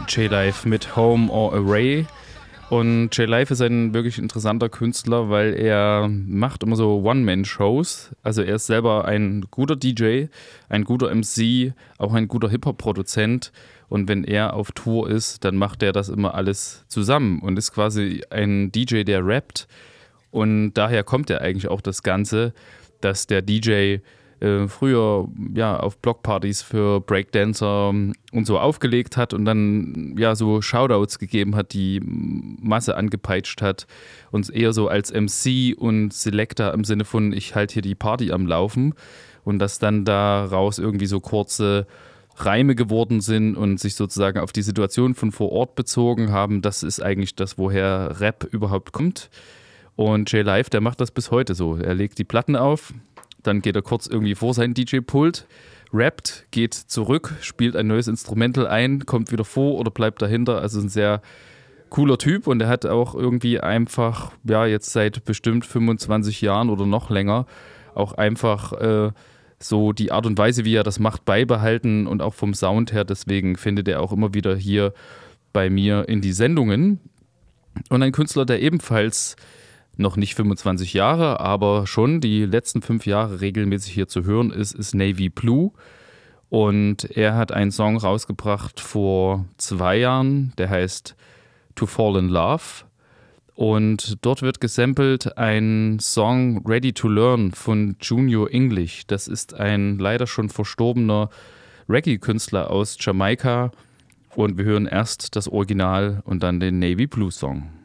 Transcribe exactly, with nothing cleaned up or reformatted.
J-Live mit Home or Away. Und J-Live ist ein wirklich interessanter Künstler, weil er macht immer so One-Man-Shows. Also er ist selber ein guter D J, ein guter M C, auch ein guter Hip-Hop-Produzent. Und wenn er auf Tour ist, dann macht er das immer alles zusammen und ist quasi ein D J, der rappt. Und daher kommt ja eigentlich auch das Ganze, dass der D J äh, früher ja auf Blockpartys für Breakdancer und so aufgelegt hat und dann ja so Shoutouts gegeben hat, die Masse angepeitscht hat und eher so als M C und Selector im Sinne von ich halte hier die Party am Laufen und dass dann daraus irgendwie so kurze Reime geworden sind und sich sozusagen auf die Situation von vor Ort bezogen haben. Das ist eigentlich das, woher Rap überhaupt kommt. Und J-Live, der macht das bis heute so. Er legt die Platten auf, dann geht er kurz irgendwie vor sein D J-Pult, rappt, geht zurück, spielt ein neues Instrumental ein, kommt wieder vor oder bleibt dahinter. Also ein sehr cooler Typ und er hat auch irgendwie einfach, ja jetzt seit bestimmt fünfundzwanzig Jahren oder noch länger, auch einfach äh, so die Art und Weise, wie er das macht, beibehalten und auch vom Sound her. Deswegen findet er auch immer wieder hier bei mir in die Sendungen. Und ein Künstler, der ebenfalls noch nicht fünfundzwanzig Jahre, aber schon die letzten fünf Jahre regelmäßig hier zu hören ist, ist Navy Blue. Und er hat einen Song rausgebracht vor zwei Jahren, der heißt To Fall in Love. Und dort wird gesampelt ein Song Ready to Learn von Junior English. Das ist ein leider schon verstorbener Reggae-Künstler aus Jamaika. Und wir hören erst das Original und dann den Navy Blue Song.